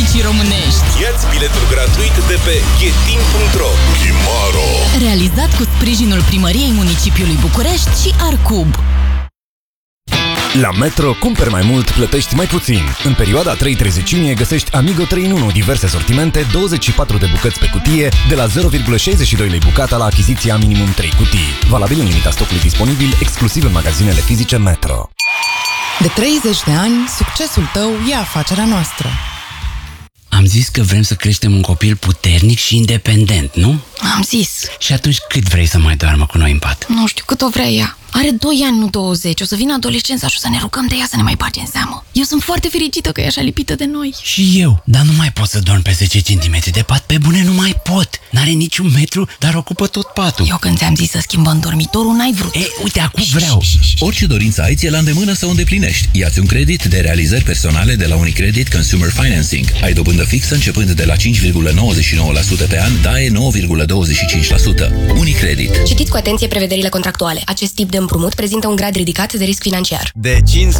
servicii românești. Ia-ți biletul gratuit de pe ghetin.ro. Chimaro. Realizat cu sprijinul Primăriei Municipiului București și Arcub. La Metro, cumperi mai mult, plătești mai puțin. În perioada 3-30 iunie găsești Amigo 3 în 1, diverse sortimente, 24 de bucăți pe cutie, de la 0,62 lei bucata la achiziția minimum 3 cutii. Valabil în limita stocului disponibil, exclusiv în magazinele fizice Metro. De 30 de ani, succesul tău e afacerea noastră. Am zis că vrem să creștem un copil puternic și independent, nu? Am zis. Și atunci cât vrei să mai doarmă cu noi în pat? Nu știu cât o vrea ea. Are 2 ani, nu 20. O să vină adolescența și o să ne rugăm de ea să ne mai bage în seamă. Eu sunt foarte fericită că e așa lipită de noi. Și eu, dar nu mai pot să dorm pe 10 cm de pat, pe bune nu mai pot. N-are niciun metru, dar ocupă tot patul. Eu când ți-am zis să schimbăm dormitorul, n-ai vrut. Uite, acum vreau. Orice dorință ai, ție la îndemână să o îndeplinești. Ia-ți un credit de realizări personale de la Unicredit Consumer Financing. Ai dobândă fixă începând de la 5,99% pe an, DAE 9,25%. Unicredit. Citiți cu atenție prevederile contractuale. Acest tip de împrumut prezintă un grad ridicat de risc financiar. De 5